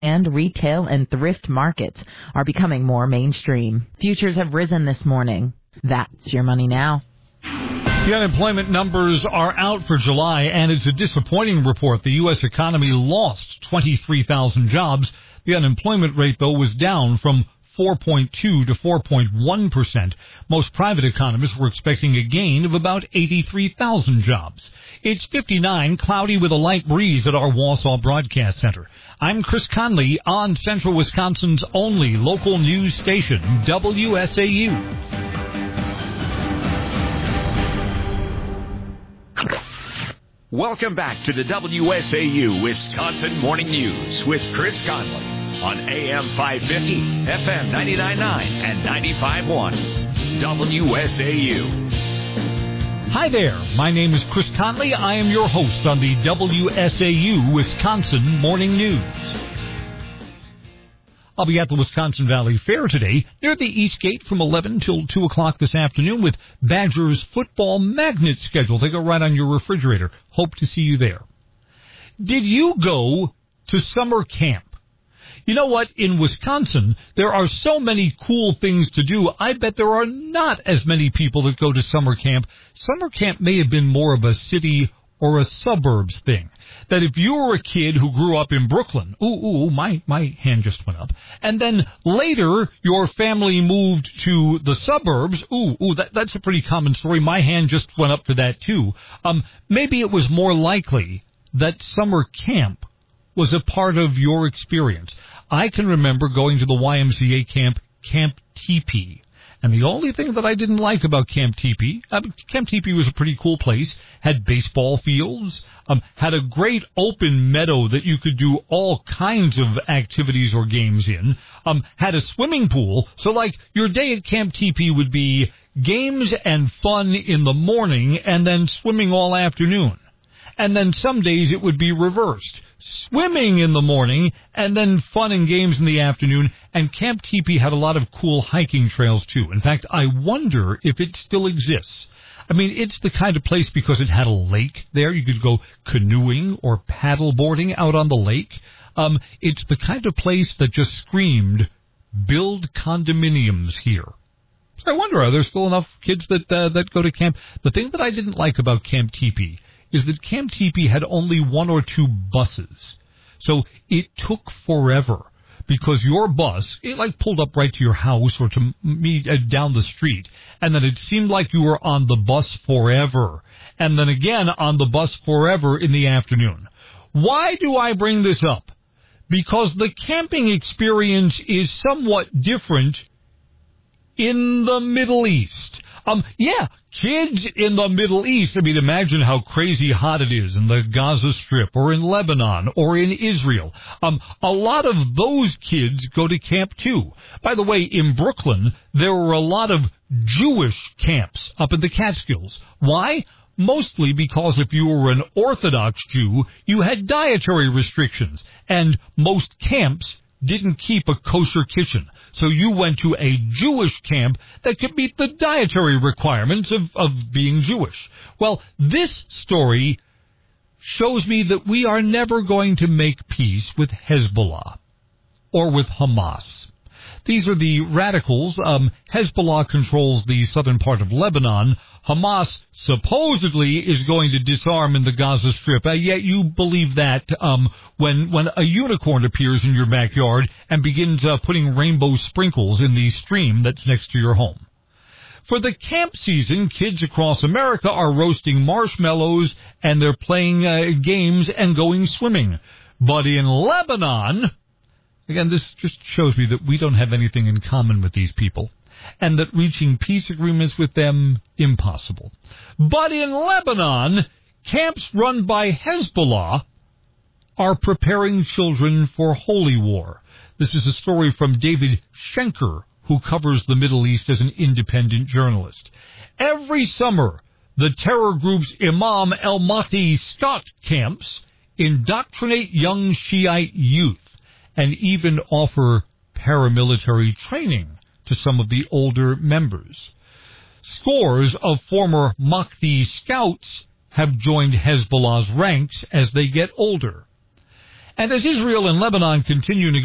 and retail and thrift markets are becoming more mainstream. Futures have risen this morning. That's your money now. The unemployment numbers are out for July, and it's a disappointing report. The U.S. economy lost 23,000 jobs. The unemployment rate, though, was down from 4.2 to 4.1%. Most private economists were expecting a gain of about 83,000 jobs. It's 59, cloudy with a light breeze at our Wausau Broadcast Center. I'm Chris Conley on Central Wisconsin's only local news station, WSAU. Welcome back to the WSAU Wisconsin Morning News with Chris Conley on AM 550, FM 99.9, and 95.1. WSAU. Hi there. My name is Chris Conley. I am your host on the WSAU Wisconsin Morning News. I'll be at the Wisconsin Valley Fair today near the East Gate from 11 till 2 o'clock this afternoon with Badgers football magnet schedule. They go right on your refrigerator. Hope to see you there. Did you go to summer camp? You know what? In Wisconsin, there are so many cool things to do. I bet there are not as many people that go to summer camp. Summer camp may have been more of a city or a suburbs thing. That if you were a kid who grew up in Brooklyn, my hand just went up, and then later your family moved to the suburbs, that's a pretty common story. My hand just went up for that too. Maybe it was more likely that summer camp was a part of your experience. I can remember going to the YMCA camp, Camp Teepee. And the only thing that I didn't like about Camp Teepee, Camp Teepee was a pretty cool place, had baseball fields, had a great open meadow that you could do all kinds of activities or games in, had a swimming pool. So like your day at Camp Teepee would be games and fun in the morning and then swimming all afternoon. And then some days it would be reversed. Swimming in the morning, and then fun and games in the afternoon, and Camp Teepee had a lot of cool hiking trails, too. In fact, I wonder if it still exists. I mean, it's the kind of place because it had a lake there. You could go canoeing or paddle boarding out on the lake. It's the kind of place that just screamed, build condominiums here. So I wonder, are there still enough kids that go to camp? The thing that I didn't like about Camp Teepee is that Camp Teepee had only one or two buses. So it took forever because your bus, it like pulled up right to your house or to me down the street. And then it seemed like you were on the bus forever. And then again on the bus forever in the afternoon. Why do I bring this up? Because the camping experience is somewhat different in the Middle East. Kids in the Middle East, I mean, imagine how crazy hot it is in the Gaza Strip or in Lebanon or in Israel. A lot of those kids go to camp, too. By the way, in Brooklyn, there were a lot of Jewish camps up in the Catskills. Why? Mostly because if you were an Orthodox Jew, you had dietary restrictions, and most camps didn't keep a kosher kitchen. So you went to a Jewish camp that could meet the dietary requirements of being Jewish. Well, this story shows me that we are never going to make peace with Hezbollah or with Hamas. These are the radicals. Hezbollah controls the southern part of Lebanon. Hamas supposedly is going to disarm in the Gaza Strip. Yet you believe that when a unicorn appears in your backyard and begins putting rainbow sprinkles in the stream that's next to your home. For the camp season, kids across America are roasting marshmallows and they're playing games and going swimming. But in Lebanon, again, this just shows me that we don't have anything in common with these people, and that reaching peace agreements with them, impossible. But in Lebanon, camps run by Hezbollah are preparing children for holy war. This is a story from David Schenker, who covers the Middle East as an independent journalist. Every summer, the terror group's Imam el-Mahdi scout camps indoctrinate young Shiite youth and even offer paramilitary training to some of the older members. Scores of former Mahdi scouts have joined Hezbollah's ranks as they get older. And as Israel and Lebanon continue